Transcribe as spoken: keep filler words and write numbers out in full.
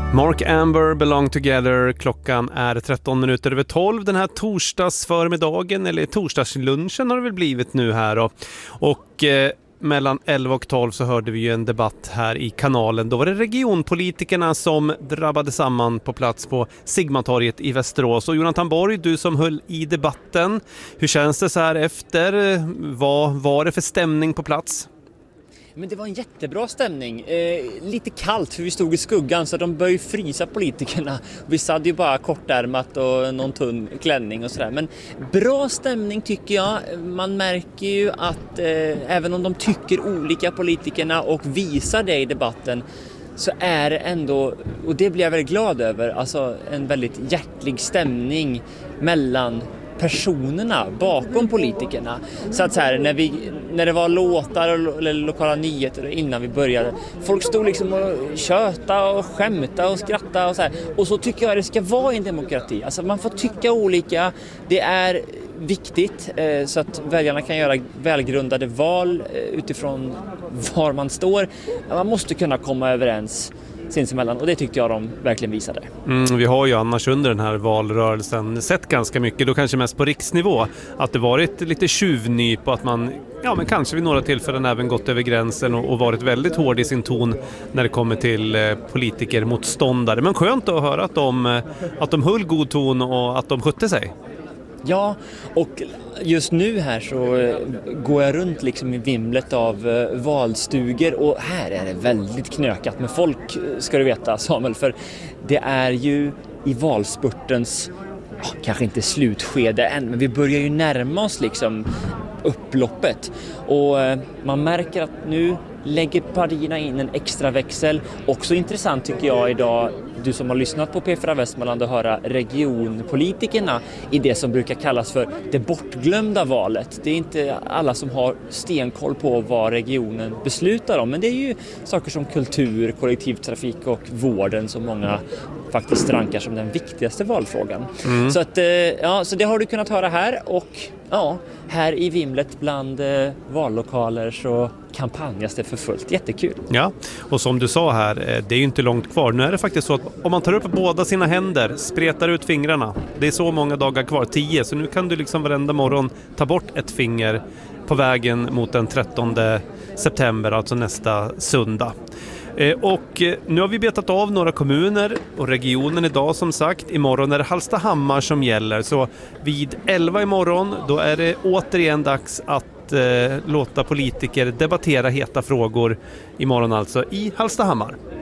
Mark Amber, Belong Together. Klockan är tretton minuter över tolv den här torsdagsförmiddagen, eller torsdagslunchen har det väl blivit nu här då. Och eh, mellan elva och tolv så hörde vi ju en debatt här i kanalen. Då var det regionpolitikerna som drabbade samman på plats på Sigmatorget i Västerås. Och Jonathan Borg, du som höll i debatten, hur känns det så här efter? Vad var det för stämning på plats? Men det var en jättebra stämning. Eh, lite kallt för vi stod i skuggan så de började frysa politikerna. Vi satt ju bara kortärmat och någon tunn klänning och sådär. Men bra stämning tycker jag. Man märker ju att eh, även om de tycker olika politikerna och visar det i debatten så är det ändå, och det blir jag väldigt glad över, alltså en väldigt hjärtlig stämning mellan personerna bakom politikerna. Så att så här, när, vi, när det var låtar eller lokala nyheter innan vi började, folk stod liksom och köta och skämta och skratta och så här. Och så tycker jag det ska vara i en demokrati. Alltså man får tycka olika, det är viktigt eh, så att väljarna kan göra välgrundade val eh, utifrån var man står. Man måste kunna komma överens sinsemellan, och det tyckte jag de verkligen visade. Mm, vi har ju annars under den här valrörelsen sett ganska mycket, då kanske mest på riksnivå, att det varit lite tjuvnyp och att man, ja men kanske vid några tillfällen även gått över gränsen och, och varit väldigt hård i sin ton när det kommer till eh, politikermotståndare. Men skönt att höra att de, eh, att de höll god ton och att de skötte sig. Ja, och just nu här så går jag runt liksom i vimlet av valstugor och här är det väldigt knökat med folk, ska du veta Samuel, för det är ju i valspurtens, ja, kanske inte slutskede än, men vi börjar ju närma oss liksom upploppet och man märker att nu lägger partierna in en extra växel. Också intressant tycker jag idag, du som har lyssnat på P fyra Västmanland, att höra regionpolitikerna i det som brukar kallas för det bortglömda valet. Det är inte alla som har stenkoll på vad regionen beslutar om, men det är ju saker som kultur, kollektivtrafik och vården som många faktiskt rankar som den viktigaste valfrågan. Mm. Så, att, ja, så det har du kunnat höra här, och ja, här i vimlet bland eh, vallokaler så kampanjas det för fullt. Jättekul. Ja, och som du sa här, det är ju inte långt kvar. Nu är det faktiskt så att om man tar upp båda sina händer, spretar ut fingrarna, det är så många dagar kvar, tio, så nu kan du liksom varenda morgon ta bort ett finger på vägen mot den trettonde september, alltså nästa söndag. Och nu har vi betat av några kommuner och regionen idag som sagt. Imorgon är det Hallstahammar som gäller, så vid elva imorgon då är det återigen dags att eh, låta politiker debattera heta frågor imorgon, alltså i Hallstahammar.